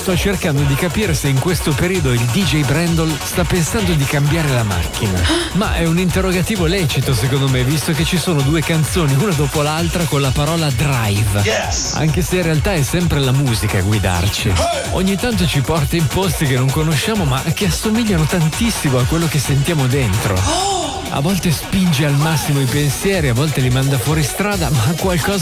sto cercando di capire se in questo periodo il DJ Brandol sta pensando di cambiare la macchina. Ma è un interrogativo lecito secondo me, visto che ci sono due canzoni una dopo l'altra con la parola drive. Yes. Anche se in realtà è sempre la musica a guidarci. Ogni tanto ci porta in posti che non conosciamo ma che assomigliano tantissimo a quello che sentiamo dentro. A volte spinge al massimo i pensieri, a volte li manda fuori strada, ma qualcosa